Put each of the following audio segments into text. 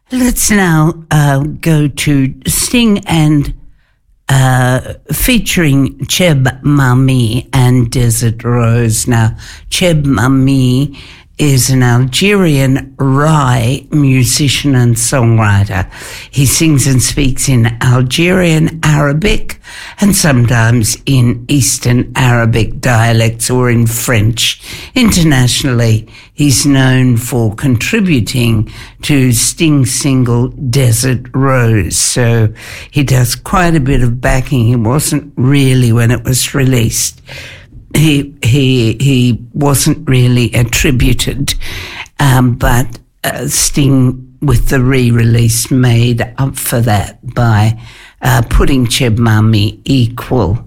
Let's now go to Sting and featuring Cheb Mami and Desert Rose. Now, Cheb Mami is an Algerian Rai musician and songwriter. He sings and speaks in Algerian Arabic and sometimes in Eastern Arabic dialects or in French. Internationally, he's known for contributing to Sting's single Desert Rose. So he does quite a bit of backing. He wasn't really, when it was released, he wasn't really attributed, but Sting with the re-release made up for that by putting Cheb Mami equal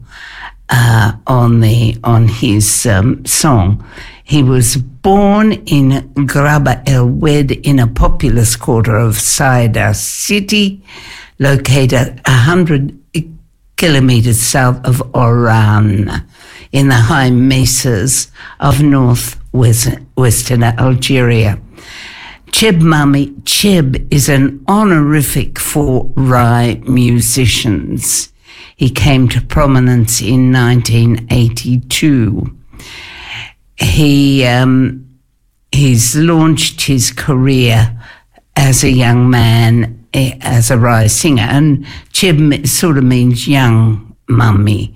on his song. He was born in Graba El Wed in a populous quarter of Saida City, located 100 kilometers south of Oran, in the high mesas of northwestern Algeria. Cheb Mami, Cheb is an honorific for Rai musicians. He came to prominence in 1982. He's launched his career as a young man, as a Rai singer, and Cheb sort of means young mummy.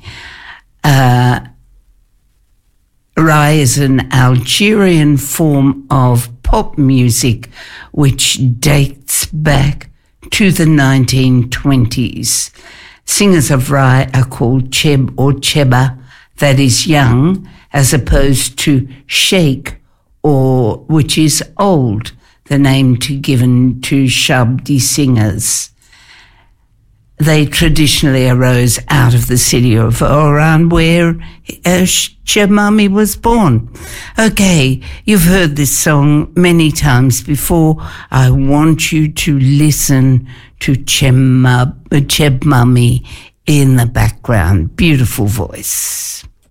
Rai is an Algerian form of pop music which dates back to the 1920s. Singers of Rai are called Cheb or Cheba, that is young, as opposed to Sheikh, or which is old, the name given to Shabdi singers. They traditionally arose out of the city of Oran, where Cheb Mami was born. Okay, you've heard this song many times before. I want you to listen to Cheb Mami in the background. Beautiful voice.